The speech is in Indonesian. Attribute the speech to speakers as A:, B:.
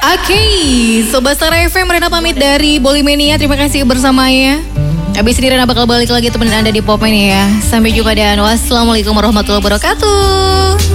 A: Oke, Sobat Star FM, Rena pamit dari Bolimania. Terima kasih bersamanya. Habis ini Rena bakal balik lagi temenin Anda di Popmania ya. Sampai jumpa dan wassalamualaikum warahmatullahi wabarakatuh.